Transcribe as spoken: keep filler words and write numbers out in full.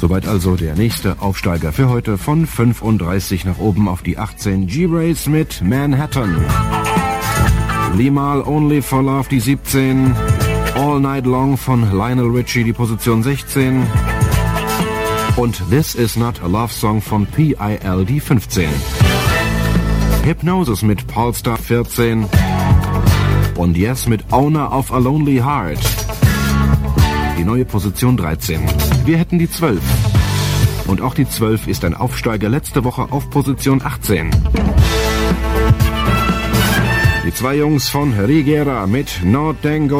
Soweit also der nächste Aufsteiger für heute von fünfunddreißig nach oben auf die achtzehn. G-Race mit Manhattan. Limahl Only for Love die siebzehn. All Night Long von Lionel Richie die Position sechzehn. Und This Is Not a Love Song von P I L die fünfzehn. Hypnosis mit Polestar vierzehn. Und Yes mit Owner of a Lonely Heart. Die neue Position dreizehn. Wir hätten die zwölf. Und auch die zwölf ist ein Aufsteiger letzte Woche auf Position achtzehn. Die zwei Jungs von Rigera mit No Tengo